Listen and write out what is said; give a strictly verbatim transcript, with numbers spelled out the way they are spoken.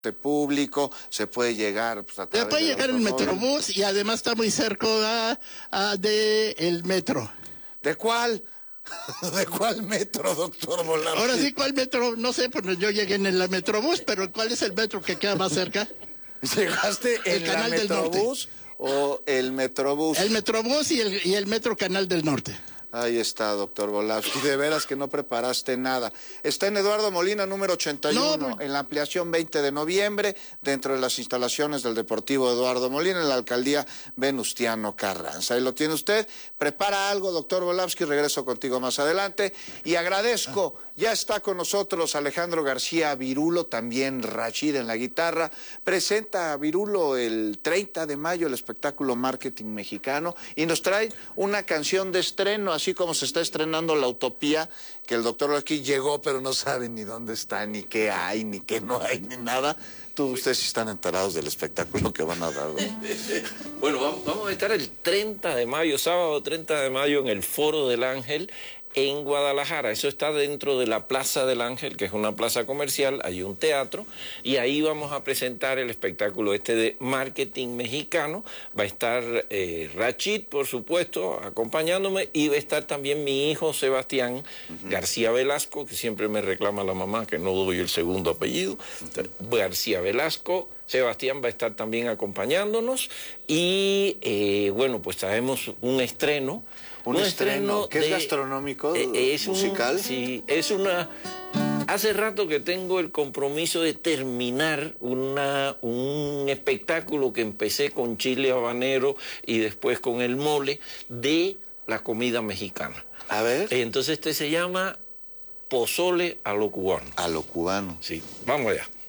público, se puede llegar pues, a Se puede llegar el Metrobús y además está muy cerca de el metro. ¿De cuál? ¿De cuál metro, doctor Volante? Ahora sí, ¿cuál metro? No sé, pues yo llegué en el Metrobús, pero ¿cuál es el metro que queda más cerca? ¿Llegaste en el Canal del Metrobús o el Metrobús? El Metrobús y el, y el Metro Canal del Norte. Ahí está, doctor Volavsky. De veras que no preparaste nada. Está en Eduardo Molina, número ochenta y uno, no, en la ampliación veinte de noviembre, dentro de las instalaciones del Deportivo Eduardo Molina, en la alcaldía Venustiano Carranza. Ahí lo tiene usted. Prepara algo, doctor Volavsky. Regreso contigo más adelante. Y agradezco, ya está con nosotros Alejandro García Virulo, también Rachid en la guitarra. Presenta a Virulo el treinta de mayo el espectáculo Marketing Mexicano y nos trae una canción de estreno, así como se está estrenando La Utopía, que el doctor aquí llegó, pero no sabe ni dónde está, ni qué hay, ni qué no hay, ni nada. Tú, ustedes sí están enterados del espectáculo que van a dar, ¿no? Bueno, vamos a estar el treinta de mayo, sábado treinta de mayo, en el Foro del Ángel, en Guadalajara. Eso está dentro de la Plaza del Ángel, que es una plaza comercial, hay un teatro, y ahí vamos a presentar el espectáculo este de Marketing Mexicano. Va a estar eh, Rachid, por supuesto, acompañándome, y va a estar también mi hijo Sebastián uh-huh. García Velasco, que siempre me reclama la mamá que no doy el segundo apellido. Uh-huh. García Velasco. Sebastián va a estar también acompañándonos, y eh, bueno, pues traemos un estreno. Un, un estreno, estreno ¿qué de, es gastronómico, eh, es musical? Un, sí, es una... Hace rato que tengo el compromiso de terminar una, un espectáculo que empecé con chile habanero y después con el mole de la comida mexicana. A ver. Entonces este se llama Pozole a lo cubano. A lo cubano. Sí, vamos allá.